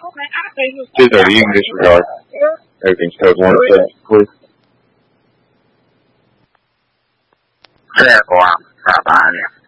230, you can disregard. Everything's code 1, please. Fair, boy. Right behind you.